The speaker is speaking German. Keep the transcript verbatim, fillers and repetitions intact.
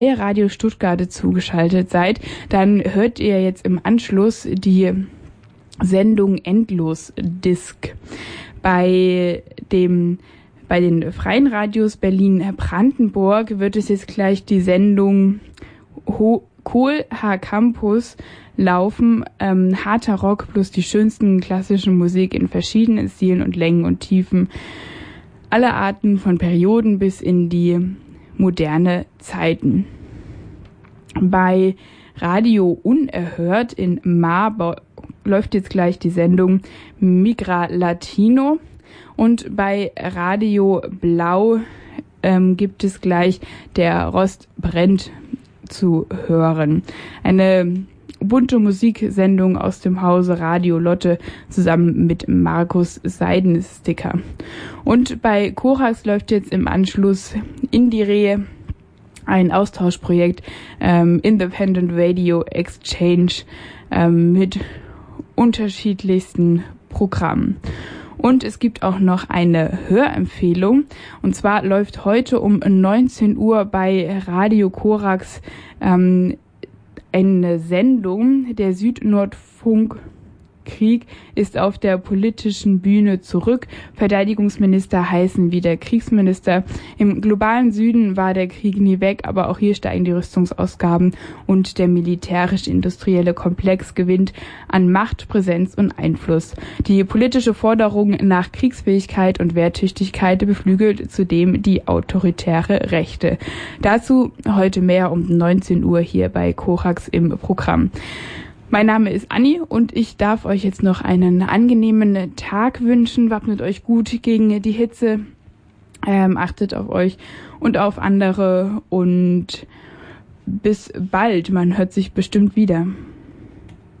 Radio Stuttgart zugeschaltet seid, dann hört ihr jetzt im Anschluss die Sendung Endlosdisk. Bei dem bei den freien Radios Berlin-Brandenburg wird es jetzt gleich die Sendung Ho- Kohl H Campus laufen. Ähm, harter Rock plus die schönsten klassischen Musik in verschiedenen Stilen und Längen und Tiefen. Alle Arten von Perioden bis in die moderne Zeiten. Bei Radio Unerhört in Marburg läuft jetzt gleich die Sendung Migra Latino und bei Radio Blau ähm, gibt es gleich Der Rost brennt zu hören. Eine bunte Musiksendung aus dem Hause Radio Lotte zusammen mit Markus Seidensticker. Und bei Korax läuft jetzt im Anschluss in die Rehe ein Austauschprojekt ähm, Independent Radio Exchange ähm, mit unterschiedlichsten Programmen. Und es gibt auch noch eine Hörempfehlung. Und zwar läuft heute um neunzehn Uhr bei Radio Korax ähm, eine Sendung. Der Süd-Nord-Funk Krieg ist auf der politischen Bühne zurück. Verteidigungsminister heißen wieder Kriegsminister. Im globalen Süden war der Krieg nie weg, aber auch hier steigen die Rüstungsausgaben und der militärisch-industrielle Komplex gewinnt an Macht, Präsenz und Einfluss. Die politische Forderung nach Kriegsfähigkeit und Wehrtüchtigkeit beflügelt zudem die autoritäre Rechte. Dazu heute mehr um neunzehn Uhr hier bei Korax im Programm. Mein Name ist Anni und ich darf euch jetzt noch einen angenehmen Tag wünschen. Wappnet euch gut gegen die Hitze, ähm, achtet auf euch und auf andere und bis bald. Man hört sich bestimmt wieder.